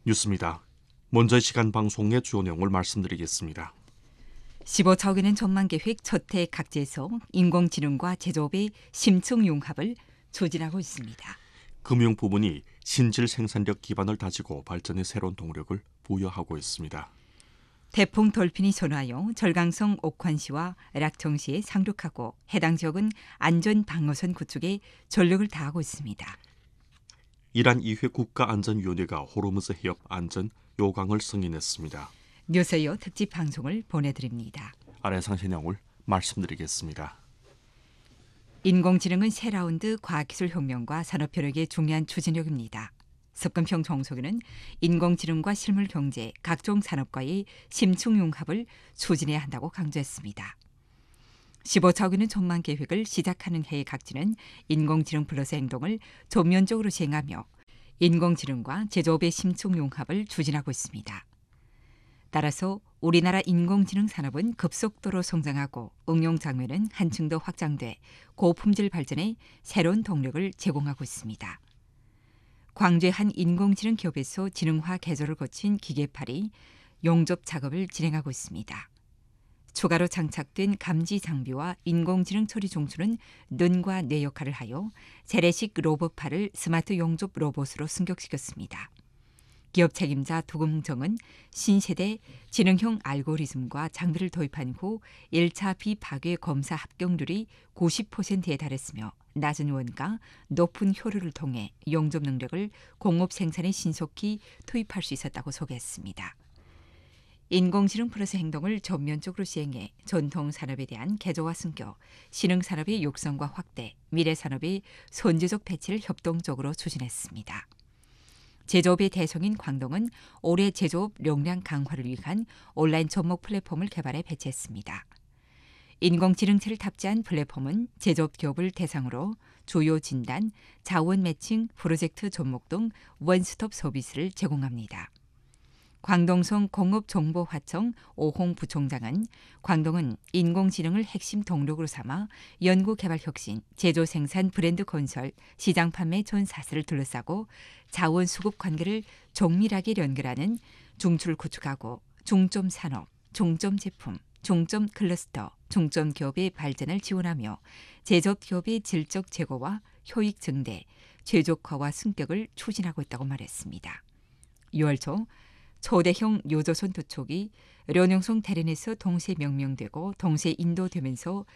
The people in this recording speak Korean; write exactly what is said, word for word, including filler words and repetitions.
뉴스입니다. 먼저 시간 방송의 주요 내용을 말씀드리겠습니다. 십오 차 원의 전망계획 첫해 각지에서 인공지능과 제조업의 심층 융합을 추진하고 있습니다. 금융 부문이 신질 생산력 기반을 다지고 발전의 새로운 동력을 부여하고 있습니다. 태풍 돌핀이 전하여 절강성 옥환시와 락청시에 상륙하고 해당 지역은 안전 방어선 구축에 전력을 다하고 있습니다. 이란 이회 국가안전위원회가 호르무즈 해협 안전 요강을 승인했습니다. 뉴스이어 특집 방송을 보내드립니다. 아래 상세 내용을 말씀드리겠습니다. 인공지능은 새 라운드 과학기술 혁명과 산업협력의 중요한 추진력입니다. 석금평 정석위는 인공지능과 실물 경제, 각종 산업과의 심층 융합을 추진해야 한다고 강조했습니다. 십오 차 원의 전망 계획을 시작하는 해의 각지는 인공지능 플러스 행동을 전면적으로 시행하며 인공지능과 제조업의 심층 융합을 추진하고 있습니다. 따라서 우리나라 인공지능 산업은 급속도로 성장하고 응용 장면은 한층 더 확장돼 고품질 발전에 새로운 동력을 제공하고 있습니다. 광주의 한 인공지능 기업에서 지능화 개조를 거친 기계팔이 용접 작업을 진행하고 있습니다. 추가로 장착된 감지 장비와 인공지능 처리 종수는 눈과 뇌 역할을 하여 재래식 로봇팔을 스마트 용접 로봇으로 승격시켰습니다. 기업 책임자 도금정은 신세대 지능형 알고리즘과 장비를 도입한 후 일 차 비파괴 검사 합격률이 구십 퍼센트에 달했으며 낮은 원가, 높은 효율을 통해 용접 능력을 공업 생산에 신속히 투입할 수 있었다고 소개했습니다. 인공지능 플러스 행동을 전면적으로 시행해 전통 산업에 대한 개조와 승격, 신흥 산업의 육성과 확대, 미래 산업의 선제적 배치를 협동적으로 추진했습니다. 제조업의 대성인 광동은 올해 제조업 역량 강화를 위한 온라인 접목 플랫폼을 개발해 배치했습니다. 인공지능체를 탑재한 플랫폼은 제조업 기업을 대상으로 주요 진단, 자원 매칭, 프로젝트 접목 등 원스톱 서비스를 제공합니다. 광동성 공업정보화청 오홍 부총장은 광동은 인공지능을 핵심 동력으로 삼아 연구개발 혁신, 제조 생산 브랜드 건설, 시장 판매 전 사슬을 둘러싸고 자원 수급 관계를 정밀하게 연결하는 중추를 구축하고 중점 산업, 중점 제품, 중점 클러스터, 중점 기업의 발전을 지원하며 제조업 기업의 질적 제고와 효익 증대, 최적화와 승격을 추진하고 있다고 말했습니다. 유월 초 초대형 요조선 두 척이 련용성 대련에서 동시에 명명되고 동시에 인도되면서